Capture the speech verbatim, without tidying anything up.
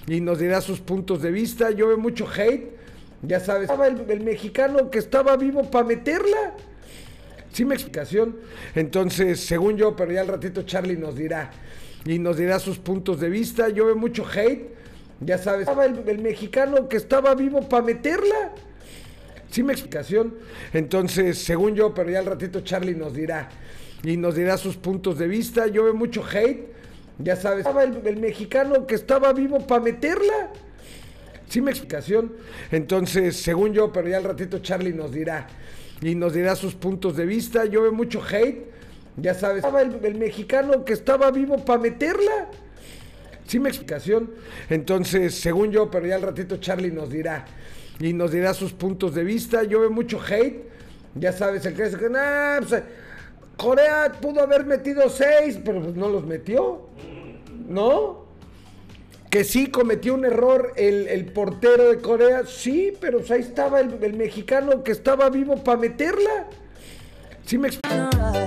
y nos dirá sus puntos de vista. Yo veo mucho hate, ya sabes, estaba el, el mexicano que estaba vivo para meterla. Sí me explicación. Entonces, según yo, pero ya al ratito Charlie nos dirá y nos dirá sus puntos de vista. Yo veo mucho hate, ya sabes, estaba el, el mexicano que estaba vivo para meterla. Sí me explicación. Entonces, según yo, pero ya al ratito Charlie nos dirá y nos dirá sus puntos de vista. Yo veo mucho hate, ya sabes, estaba el, el mexicano que estaba vivo para meterla. Sí me explicación. Entonces, según yo, pero ya al ratito Charlie nos dirá y nos dirá sus puntos de vista. Yo veo mucho hate, ya sabes, estaba el, el mexicano que estaba vivo para meterla. Sí me explicación. Entonces, según yo, pero ya al ratito Charlie nos dirá y nos dirá sus puntos de vista. Yo veo mucho hate, ya sabes, el que dice que nah, pues, Corea pudo haber metido seis, pero pues no los metió, ¿no? Que sí cometió un error el, el portero de Corea, sí, pero pues ahí estaba el, el mexicano que estaba vivo para meterla. Sí me explico.